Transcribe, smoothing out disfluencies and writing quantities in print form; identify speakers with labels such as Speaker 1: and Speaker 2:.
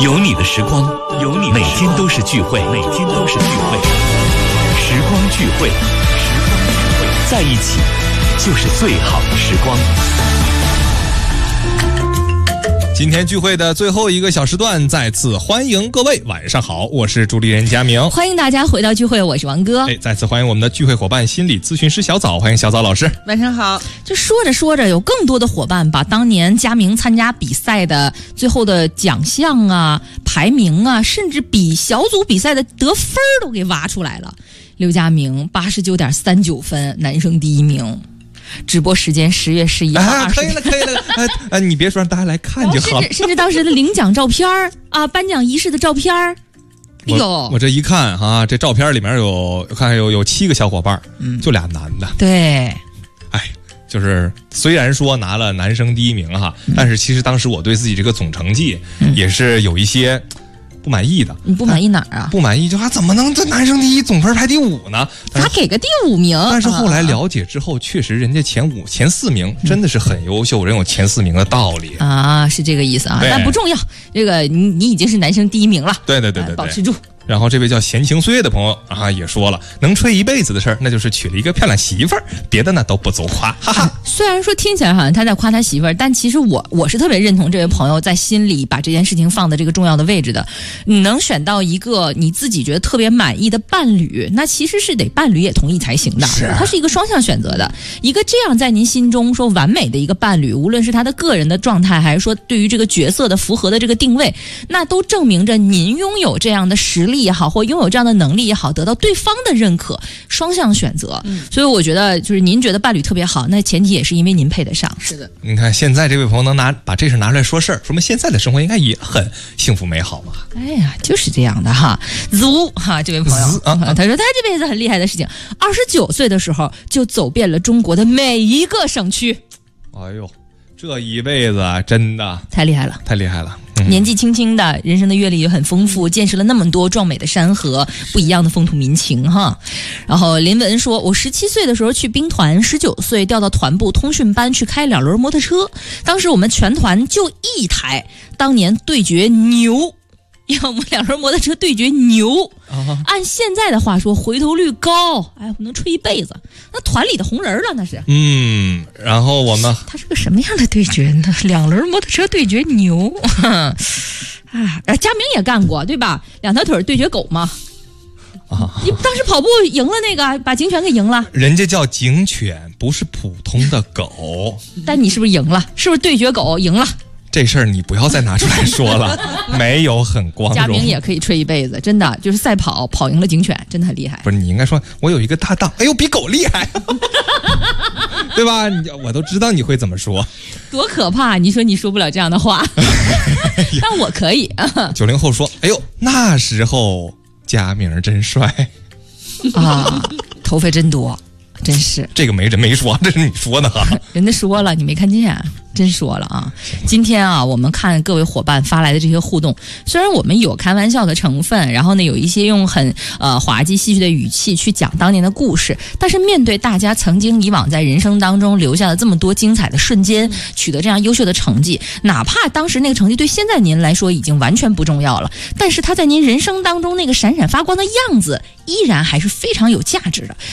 Speaker 1: 有你的时光，有你的每天都是聚会，每天都是聚会。时光聚会，在一起就是最好的时光。
Speaker 2: 今天聚会的最后一个小时段，再次欢迎各位，晚上好，我是主理人佳明，
Speaker 3: 欢迎大家回到聚会，我是王哥。
Speaker 2: 再次欢迎我们的聚会伙伴心理咨询师小枣，欢迎小枣老师。
Speaker 4: 晚上好。
Speaker 3: 就说着说着，有更多的伙伴把当年佳明参加比赛的最后的奖项啊、排名啊，甚至比小组比赛的得分都给挖出来了。刘佳明89.39分，男生第一名。直播时间10月11号，
Speaker 2: 可以了，你别说，让大家来看就好了。
Speaker 3: 甚至当时的领奖照片啊，颁奖仪式的照片。
Speaker 2: 我这一看啊，这照片里面有7个小伙伴，就俩男的。
Speaker 3: 对，
Speaker 2: 就是虽然说拿了男生第一名哈，但是其实当时我对自己这个总成绩也是有一些不满意的。
Speaker 3: 你不满意哪儿啊？
Speaker 2: 不满意就怎么能这男生第一总分排第5呢？
Speaker 3: 咋给个第5名？
Speaker 2: 但是后来了解之后，确实人家前4名真的是很优秀，人有前4名的道理
Speaker 3: 啊，是这个意思啊。但不重要，这个你已经是男生第一名了。
Speaker 2: 对，
Speaker 3: 保持住。
Speaker 2: 然后这位叫闲情岁月的朋友啊，也说了，能吹一辈子的事儿，那就是娶了一个漂亮媳妇儿，别的呢都不足夸，哈哈。
Speaker 3: 虽然说听起来好像他在夸他媳妇儿，但其实我是特别认同这位朋友在心里把这件事情放在这个重要的位置的。你能选到一个你自己觉得特别满意的伴侣，那其实是得伴侣也同意才行的。它是一个双向选择的，一个这样在您心中说完美的一个伴侣，无论是他的个人的状态，还是说对于这个角色的符合的这个定位，那都证明着您拥有这样的实力也好，或拥有这样的能力也好，得到对方的认可，双向选择。所以我觉得就是您觉得伴侣特别好，那前提也是因为您配得上。
Speaker 4: 是的，
Speaker 2: 你看现在这位朋友能把这事拿出来说事儿，说明现在的生活应该也很幸福美好嘛。
Speaker 3: 哎呀，就是这样的哈。这位朋友他说他这辈子很厉害的事情，29岁的时候就走遍了中国的每一个省区。
Speaker 2: 哎呦，这一辈子真的
Speaker 3: 太厉害了，
Speaker 2: 太厉害了。
Speaker 3: 年纪轻轻的，人生的阅历也很丰富，见识了那么多壮美的山河，不一样的风土民情哈。然后林文说，我17岁的时候去兵团，19岁调到团部通讯班去开2轮摩托车，当时我们全团就1台，当年对决牛。我们2轮摩托车对决牛，按现在的话说，回头率高，我能吹一辈子。那团里的红人了，那是。
Speaker 2: 然后我们
Speaker 3: 他是个什么样的对决呢？2轮摩托车对决牛，佳明也干过对吧？2条腿对决狗嘛。你当时跑步赢了那个，把警犬给赢了。
Speaker 2: 人家叫警犬，不是普通的狗。
Speaker 3: 但你是不是赢了？是不是对决狗赢了？
Speaker 2: 这事儿你不要再拿出来说了，没有很光荣。
Speaker 3: 佳明也可以吹一辈子，真的就是赛跑赢了警犬，真的很厉害。
Speaker 2: 不是，你应该说我有一个搭档，哎呦比狗厉害，对吧？我都知道你会怎么说，
Speaker 3: 多可怕！你说你说不了这样的话，但我可以。
Speaker 2: 90后说，哎呦那时候佳明真帅
Speaker 3: 啊，头发真多。真是
Speaker 2: 这个没人没说，这是你说的哈。
Speaker 3: 人家说了，你没看见，真说了啊。今天啊，我们看各位伙伴发来的这些互动，虽然我们有开玩笑的成分，然后呢有一些用很滑稽戏谑的语气去讲当年的故事，但是面对大家曾经以往在人生当中留下了这么多精彩的瞬间，取得这样优秀的成绩，哪怕当时那个成绩对现在您来说已经完全不重要了，但是它在您人生当中那个闪闪发光的样子，依然还是非常有价值的。